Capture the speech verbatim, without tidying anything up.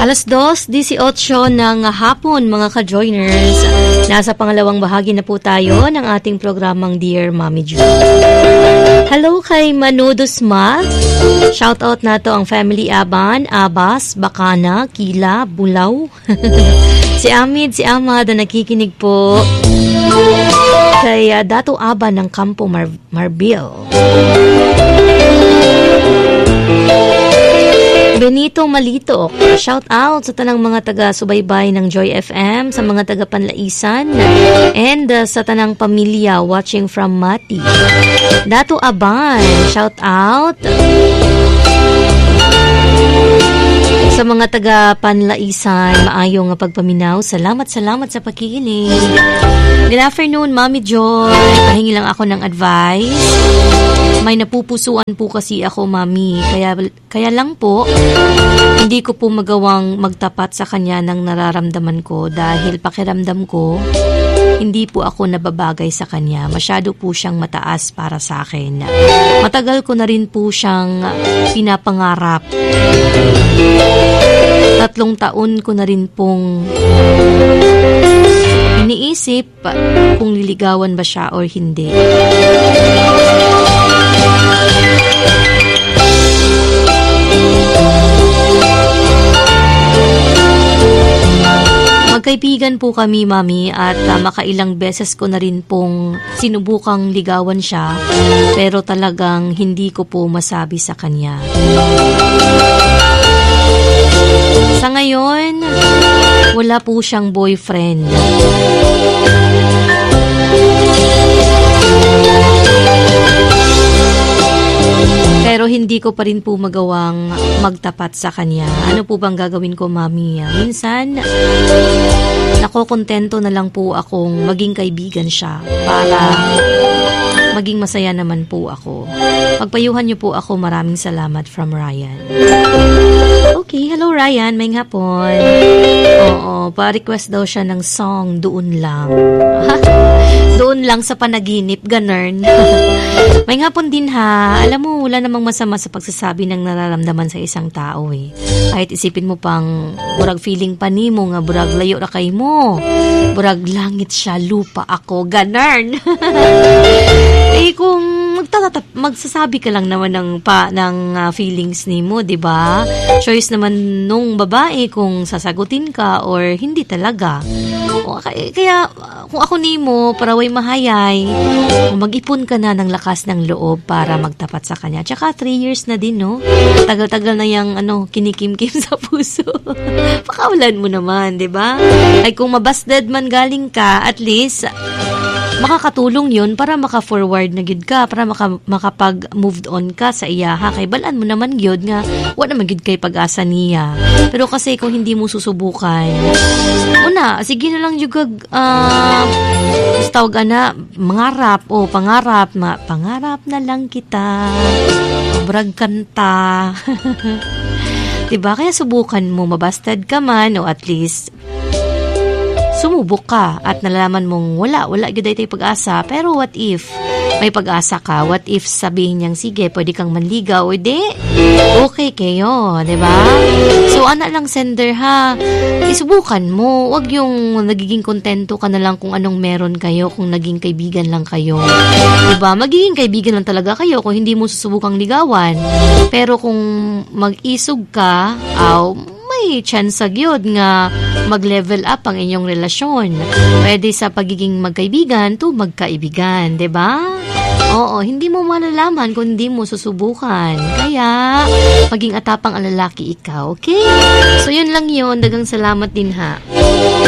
alas dos dieciocho ng hapon mga ka-joiners. Nasa pangalawang bahagi na po tayo ng ating programang Dear Mommy Jo. Hello kay Manudos Math. Shoutout na to ang family Aban, Abas, Bakana, Kila, Bulaw. Si Amid, si Amad na nakikinig po. Kay uh, Dato Aban ng Campo Mar- Marbil. Benito Malito, shout out sa tanang mga taga-subaybay ng Joy F M, sa mga taga-Panlaisan, and uh, sa tanang pamilya watching from Mati. Dato Aban, shout out sa mga taga-Panlaisan, maayong pagpaminaw. Salamat, salamat sa pakikinig. Good afternoon, Mami Joy. Pahingi lang ako ng advice. May napupusuan po kasi ako, Mami. Kaya, kaya lang po, hindi ko po magawang magtapat sa kanya ng nararamdaman ko dahil pakiramdam ko, hindi po ako nababagay sa kanya. Masyado po siyang mataas para sa akin. Matagal ko na rin po siyang pinapangarap. Tatlong taon ko na rin pong iniisip kung liligawan ba siya or hindi. Magkaibigan po kami, Mami, at uh, makailang beses ko na rin pong sinubukang ligawan siya, pero talagang hindi ko po masabi sa kanya. Sa ngayon, wala po siyang boyfriend. Pero hindi ko pa rin po magawang magtapat sa kanya. Ano po bang gagawin ko, Mami? Minsan, nakokontento na lang po akong maging kaibigan siya para maging masaya naman po ako. Pagpayuhan niyo po ako, maraming salamat from Ryan. Okay, hello Ryan, may hapon. Oo, pa-request daw siya ng song, Doon Lang. Doon lang sa panaginip, ganern. May hapon din ha. Alam mo, wala namang masama sa pagsasabi ng nararamdaman sa isang tao eh. Kahit isipin mo pang burag feeling pa ni mo nga burag layo ra kay mo. Burag langit siya, lupa ako, ganern. Eh kung magtatatap, magsasabi ka lang naman ng pa ng uh, feelings ni mo, 'di ba? Choice naman nung babae kung sasagutin ka or hindi talaga. O, kaya kung ako nimo para way mahayay, mag-ipon ka na ng lakas ng loob para magtapat sa kanya. Tsaka three years na din, no? Tagal-tagal na yung ano, kinikim-kim sa puso. Pakawalan mo naman, 'di ba? Ay kung mabasted man galing ka, at least makakatulong yun para maka-forward na gyud ka, para maka, makapag-moved on ka sa iyaha. Kay balaan mo naman gyud nga, wala naman gyud kay pag-asa niya. Pero kasi kung hindi mo susubukan, una, sige na lang yung uh, tawag na, mangarap, o pangarap, ma, pangarap na lang kita, brag kanta. Diba? Kaya subukan mo, mabastard ka man, o at least sumubok ka at nalalaman mong wala, wala gyud ay tay pag-asa. Pero what if may pag-asa ka? What if sabihin niyang, sige, pwede kang manligaw, o di, okay kayo, diba? So, ana lang sender ha, isubukan mo. Wag yung nagiging kontento ka na lang kung anong meron kayo, kung naging kaibigan lang kayo. Diba? Magiging kaibigan lang talaga kayo kung hindi mo susubukang ligawan. Pero kung mag-isog ka, aw, may chance gyud nga mag-level up ang inyong relasyon. Pwede sa pagiging magkaibigan to magkaibigan, 'di ba? Oo, hindi mo malalaman kung hindi mo susubukan. Kaya, maging atapang ang lalaki ikaw, okay? So, yun lang yun. Dagang salamat din ha.